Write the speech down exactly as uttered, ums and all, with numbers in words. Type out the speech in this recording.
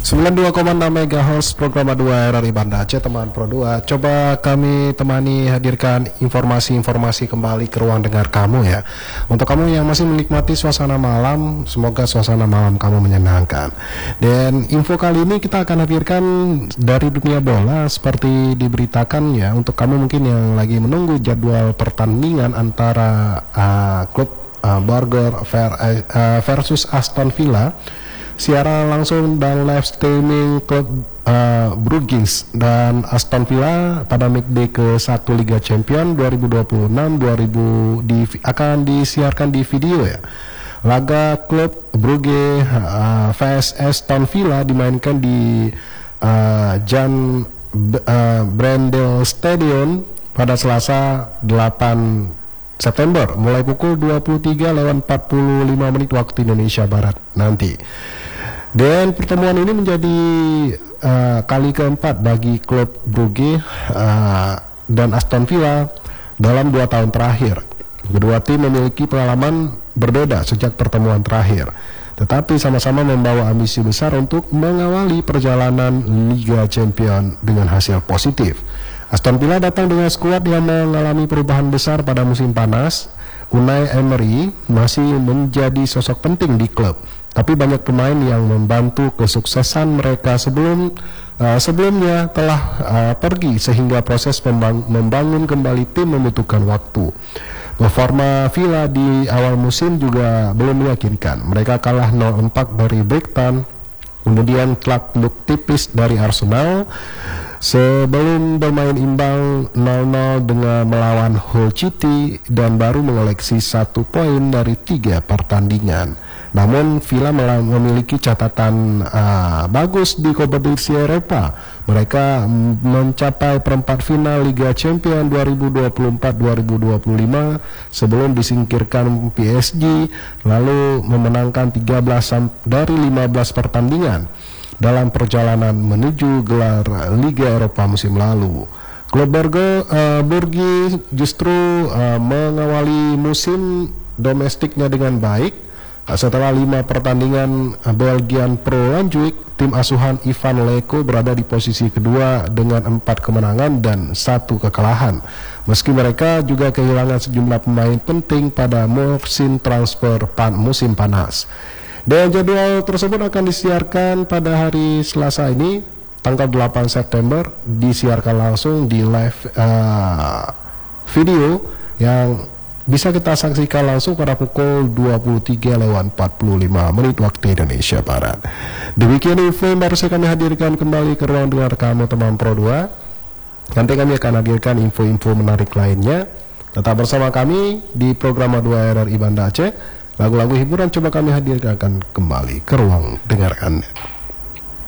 sembilan puluh dua koma enam megahertz program dua R R I Banda Aceh, teman Pro dua. Coba kami temani hadirkan informasi-informasi kembali ke ruang dengar kamu ya. Untuk kamu yang masih menikmati suasana malam, semoga suasana malam kamu menyenangkan. Dan info kali ini kita akan hadirkan dari dunia bola seperti diberitakan ya. Untuk kamu mungkin yang lagi menunggu jadwal pertandingan antara uh, klub uh, Burger versus Aston Villa, siaran langsung dan live streaming klub uh, Brugge dan Aston Villa pada matchday ke satu Liga Champions dua ribu dua puluh enam dua ribu di, akan disiarkan di video ya. Laga klub Brugge uh, vs Aston Villa dimainkan di uh, Jan uh, Brandel Stadion pada Selasa delapan September mulai pukul dua puluh tiga lewat empat puluh lima menit waktu Indonesia Barat nanti. Dan pertemuan ini menjadi uh, kali keempat bagi klub Brugge uh, dan Aston Villa dalam dua tahun terakhir. Kedua tim memiliki pengalaman berbeda sejak pertemuan terakhir, tetapi sama-sama membawa ambisi besar untuk mengawali perjalanan Liga Champions dengan hasil positif. Aston Villa datang dengan skuad yang mengalami perubahan besar pada musim panas. Unai Emery masih menjadi sosok penting di klub, tapi banyak pemain yang membantu kesuksesan mereka sebelum uh, sebelumnya telah uh, pergi, sehingga proses membang membangun kembali tim membutuhkan waktu. Performa Villa di awal musim juga belum meyakinkan. Mereka kalah nol empat dari Brighton, kemudian telak teluk tipis dari Arsenal, sebelum bermain imbang nol nol dengan melawan Hull City dan baru mengoleksi satu poin dari tiga pertandingan. Namun Villa memiliki catatan uh, bagus di kompetisi Eropa. Mereka mencapai perempat final Liga Champions dua ribu dua puluh empat dua ribu dua puluh lima sebelum disingkirkan P S G, lalu memenangkan tiga belas dari lima belas pertandingan dalam perjalanan menuju gelar Liga Eropa musim lalu. Klub Burger, uh, Brugge justru uh, mengawali musim domestiknya dengan baik. Setelah lima pertandingan Belgian Pro Lanjuik, tim asuhan Ivan Leko berada di posisi kedua dengan empat kemenangan dan satu kekalahan. Meski mereka juga kehilangan sejumlah pemain penting pada musim transfer pan musim panas. Dan jadwal tersebut akan disiarkan pada hari Selasa ini, tanggal delapan September, disiarkan langsung di live uh, video yang bisa kita saksikan langsung pada pukul dua puluh tiga lewat empat puluh lima menit waktu Indonesia Barat. Demikian info yang baru saya kami hadirkan kembali ke ruang dengar kamu teman Pro dua. Nanti kami akan hadirkan info-info menarik lainnya. Tetap bersama kami di program dua R R I Banda Aceh. Lagu-lagu hiburan coba kami hadirkan kembali ke ruang dengar Anda.